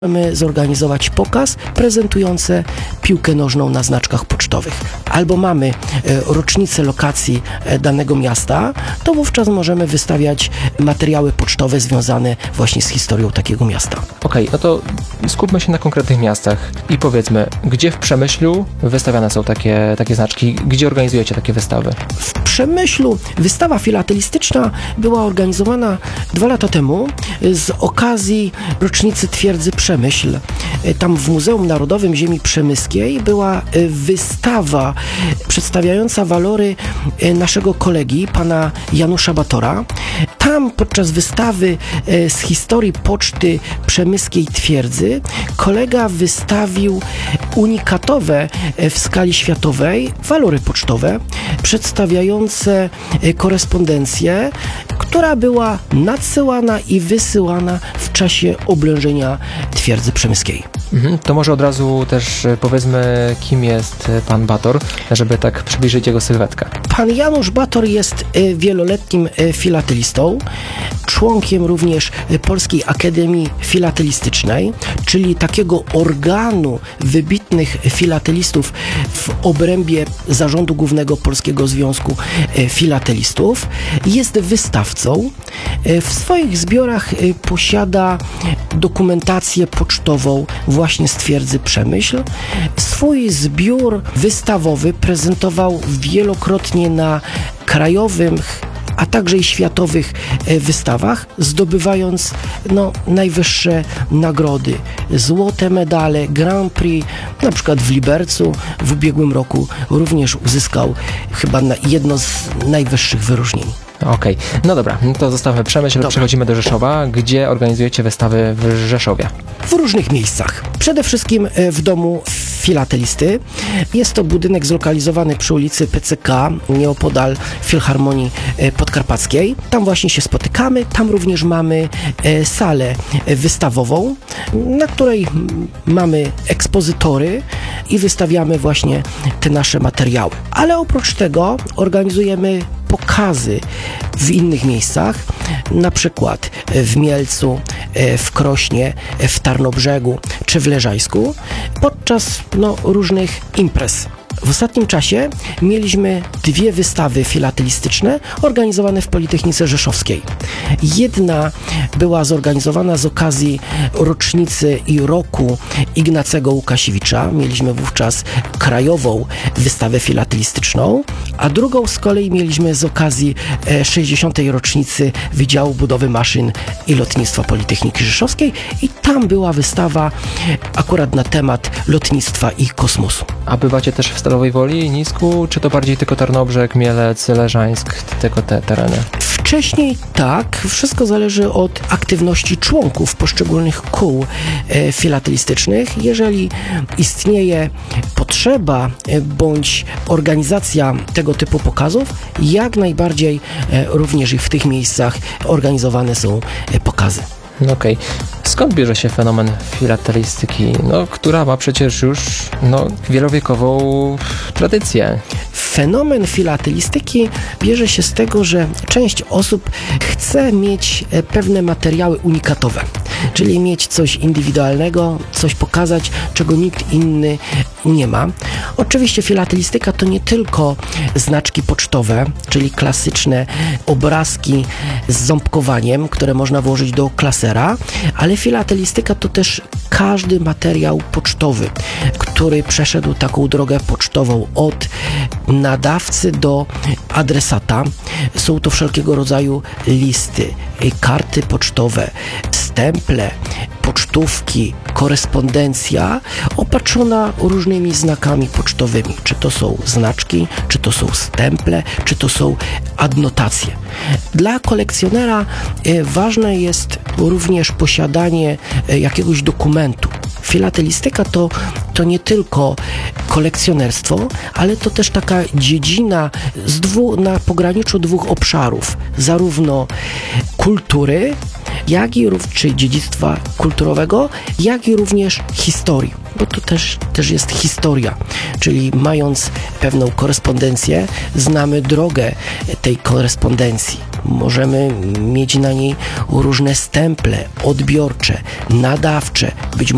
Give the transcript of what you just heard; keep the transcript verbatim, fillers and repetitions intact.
Możemy zorganizować pokaz prezentujący piłkę nożną na znaczkach pocztowych. Albo mamy e, rocznicę lokacji e, danego miasta, to wówczas możemy wystawiać materiały pocztowe związane właśnie z historią takiego miasta. Okej, okay, no to skupmy się na konkretnych miastach i powiedzmy, gdzie w Przemyślu wystawiane są takie, takie znaczki, gdzie organizujecie takie wystawy? W Przemyślu wystawa filatelistyczna była organizowana dwa lata temu z okazji rocznicy twierdzy Przemyśl. Tam w Muzeum Narodowym Ziemi Przemyskiej była wystawa przedstawiająca walory naszego kolegi, pana Janusza Batora. Tam podczas wystawy z historii poczty przemyskiej twierdzy kolega wystawił unikatowe w skali światowej walory pocztowe przedstawiające korespondencję, która była nadsyłana i wysyłana w czasie oblężenia twierdzy przemyskiej. Mhm, to może od razu też powiedzmy, kim jest pan Bator, żeby tak przybliżyć jego sylwetkę. Pan Janusz Bator jest wieloletnim filatelistą, członkiem również Polskiej Akademii Filatelistycznej, czyli takiego organu wybitnych filatelistów w obrębie Zarządu Głównego Polskiego Związku Filatelistów. Jest wystawcą. W swoich zbiorach posiada dokumentację pocztową właśnie z twierdzy Przemyśl. Swój zbiór wystawowy prezentował wielokrotnie na krajowych, a także i światowych wystawach, zdobywając no, najwyższe nagrody. Złote medale, Grand Prix, na przykład w Libercu w ubiegłym roku również uzyskał chyba na jedno z najwyższych wyróżnień. Okej, okay. No dobra, to zostawmy Przemyśl, dobra. Przechodzimy do Rzeszowa. Gdzie organizujecie wystawy w Rzeszowie? W różnych miejscach. Przede wszystkim w domu filatelisty. Jest to budynek zlokalizowany przy ulicy P C K, nieopodal Filharmonii Podkarpackiej. Tam właśnie się spotykamy. Tam również mamy salę wystawową, na której mamy ekspozytory i wystawiamy właśnie te nasze materiały. Ale oprócz tego organizujemy pokazy w innych miejscach, na przykład w Mielcu, w Krośnie, w Tarnobrzegu czy w Leżajsku podczas no, różnych imprez. W ostatnim czasie mieliśmy dwie wystawy filatelistyczne organizowane w Politechnice Rzeszowskiej. Jedna była zorganizowana z okazji rocznicy i roku Ignacego Łukasiewicza. Mieliśmy wówczas krajową wystawę filatelistyczną, a drugą z kolei mieliśmy z okazji sześćdziesiątej rocznicy Wydziału Budowy Maszyn i Lotnictwa Politechniki Rzeszowskiej i tam była wystawa akurat na temat lotnictwa i kosmosu. A bywacie też w Stalowej Woli, Nisku, czy to bardziej tylko Tarnobrzeg, Mielec, Leżańsk, tylko te tereny? Wcześniej tak, wszystko zależy od aktywności członków poszczególnych kół e, filatelistycznych. Jeżeli istnieje potrzeba e, bądź organizacja tego typu pokazów, jak najbardziej e, również i w tych miejscach organizowane są e, pokazy. No okej. Okay. Skąd bierze się fenomen filatelistyki, no, która ma przecież już no, wielowiekową tradycję? Fenomen filatelistyki bierze się z tego, że część osób chce mieć pewne materiały unikatowe, czyli mieć coś indywidualnego, coś pokazać, czego nikt inny nie ma. Oczywiście filatelistyka to nie tylko znaczki pocztowe, czyli klasyczne obrazki z ząbkowaniem, które można włożyć do klasera, ale filatelistyka to też każdy materiał pocztowy, który przeszedł taką drogę pocztową od nadawcy do adresata. Są to wszelkiego rodzaju listy, karty pocztowe, stemple, pocztówki, korespondencja opatrzona różnymi znakami pocztowymi. Czy to są znaczki, czy to są stemple, czy to są adnotacje. Dla kolekcjonera e, ważne jest również posiadanie e, jakiegoś dokumentu. Filatelistyka to, to nie tylko kolekcjonerstwo, ale to też taka dziedzina z dwu, na pograniczu dwóch obszarów, zarówno kultury, jak i czy dziedzictwa kulturowego, jak i również historii, bo to też, też jest historia, czyli mając pewną korespondencję, znamy drogę tej korespondencji. Możemy mieć na niej różne stemple odbiorcze, nadawcze, być może